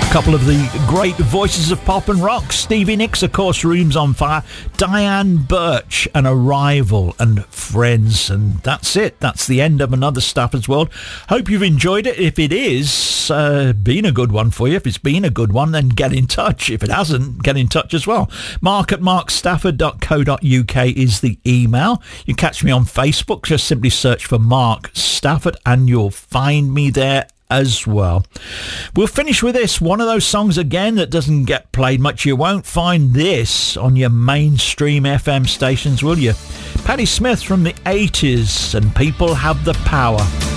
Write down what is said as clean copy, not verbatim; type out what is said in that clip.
Couple of the great voices of pop and rock. Stevie Nicks, of course, Rooms on Fire. Diane Birch and Arrival and Friends. And that's it. That's the end of another Stafford's World. Hope you've enjoyed it. If it is been a good one for you, if it's been a good one, then get in touch. If it hasn't, get in touch as well. mark@markstafford.co.uk is the email. You catch me on Facebook. Just simply search for Mark Stafford and you'll find me there as well. We'll finish with this, one of those songs again that doesn't get played much. You won't find this on your mainstream FM stations, will you? Patti Smith from the 80s and People Have the Power.